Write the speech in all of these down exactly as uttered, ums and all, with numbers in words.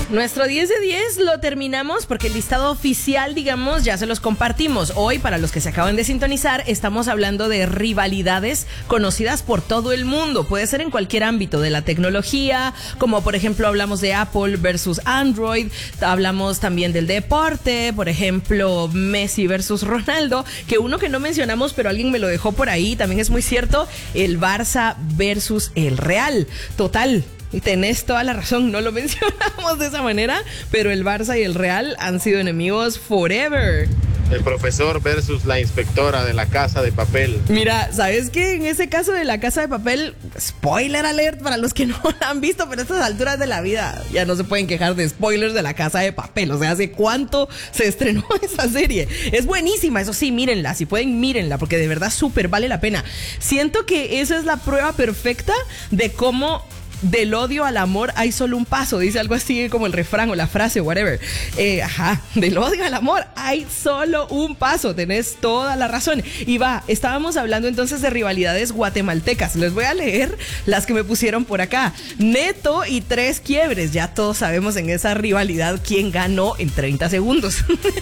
Nuestro diez de diez lo terminamos porque el listado oficial, digamos, ya se los compartimos. Hoy, para los que se acaban de sintonizar, estamos hablando de rivalidades conocidas por todo el mundo. Puede ser en cualquier ámbito de la tecnología, como por ejemplo hablamos de Apple versus Android, hablamos también del deporte, por ejemplo Messi versus Ronaldo, que uno que no mencionamos pero alguien me lo dejó por ahí, también es muy cierto, el Barça versus el Real. Total. Y tenés toda la razón, no lo mencionamos de esa manera, pero el Barça y el Real han sido enemigos forever. El profesor versus la inspectora de la Casa de Papel. Mira, ¿sabes qué? En ese caso de la Casa de Papel, spoiler alert para los que no la han visto, pero a estas alturas de la vida ya no se pueden quejar de spoilers de la Casa de Papel. O sea, ¿hace cuánto se estrenó esa serie? Es buenísima, eso sí, mírenla. Si pueden, mírenla, porque de verdad súper vale la pena. Siento que esa es la prueba perfecta de cómo del odio al amor hay solo un paso, dice algo así como el refrán o la frase, whatever. Eh, ajá, del odio al amor hay solo un paso, tenés toda la razón. Y va, estábamos hablando entonces de rivalidades guatemaltecas. Les voy a leer las que me pusieron por acá. Neto y Tres Quiebres, ya todos sabemos en esa rivalidad quién ganó en treinta segundos.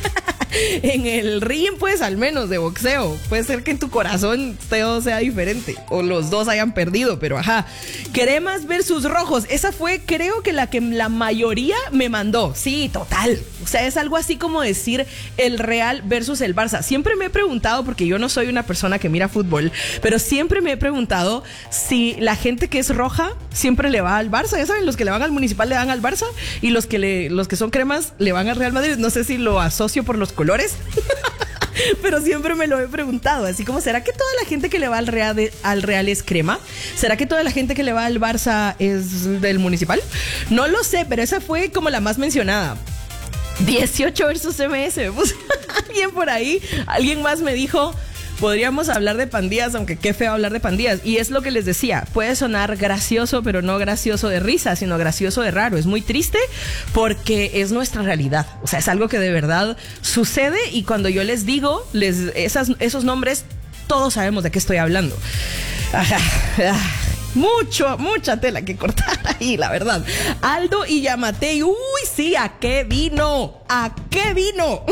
En el ring, pues, al menos de boxeo. Puede ser que en tu corazón todo sea diferente o los dos hayan perdido, pero ajá. Cremas versus rojos. Esa fue, creo que la que la mayoría me mandó. Sí, total. O sea, es algo así como decir el Real versus el Barça. Siempre me he preguntado, porque yo no soy una persona que mira fútbol, pero siempre me he preguntado si la gente que es roja siempre le va al Barça. Ya saben, los que le van al Municipal le van al Barça y los que, le, los que son cremas le van al Real Madrid. No sé si lo asocio por los colores. colores pero siempre me lo he preguntado, así como, ¿será que toda la gente que le va al Real, de, al Real es crema? ¿Será que toda la gente que le va al Barça es del Municipal? No lo sé, pero esa fue como la más mencionada. dieciocho versus M S, me puse alguien por ahí, alguien más me dijo, podríamos hablar de pandillas, aunque qué feo hablar de pandillas. Y es lo que les decía, puede sonar gracioso, pero no gracioso de risa, sino gracioso de raro. Es muy triste porque es nuestra realidad. O sea, es algo que de verdad sucede y cuando yo les digo les, esas, esos nombres, todos sabemos de qué estoy hablando. Ajá, ajá. Mucho, mucha tela que cortar ahí, la verdad. Aldo y Yamatei, uy, sí, ¿a qué vino? ¿A qué vino?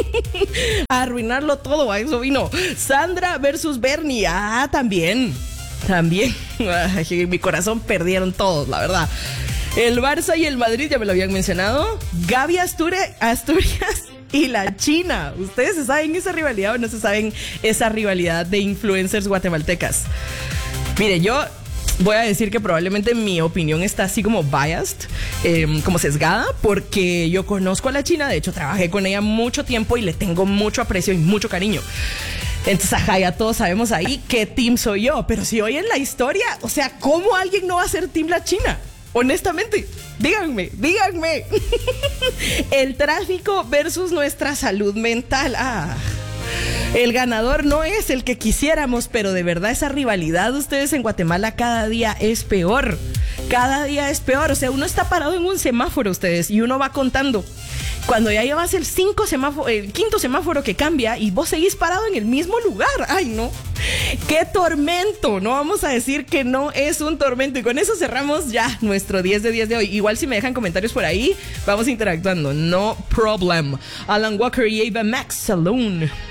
A arruinarlo todo, a eso vino. Sandra versus Bernie, ah, también, también. Ay, en mi corazón perdieron todos, la verdad. El Barça y el Madrid, ya me lo habían mencionado. Gaby Asturias, Asturias y la China. ¿Ustedes se saben esa rivalidad o no se saben esa rivalidad de influencers guatemaltecas? Mire, yo voy a decir que probablemente mi opinión está así como biased, eh, como sesgada, porque yo conozco a la China, de hecho trabajé con ella mucho tiempo y le tengo mucho aprecio y mucho cariño. Entonces, ajá, ya todos sabemos ahí qué team soy yo, pero si oyen la historia, o sea, ¿cómo alguien no va a ser team la China? Honestamente, díganme, díganme. El tráfico versus nuestra salud mental, ah... El ganador no es el que quisiéramos, pero de verdad esa rivalidad de ustedes en Guatemala cada día es peor. Cada día es peor. O sea, uno está parado en un semáforo, ustedes, y uno va contando. Cuando ya llevas el, cinco semáforo, el quinto semáforo que cambia y vos seguís parado en el mismo lugar. ¡Ay, no! ¡Qué tormento! No vamos a decir que no es un tormento. Y con eso cerramos ya nuestro diez de diez de hoy. Igual si me dejan comentarios por ahí, vamos interactuando. No problem. Alan Walker y Ava Max Saloon.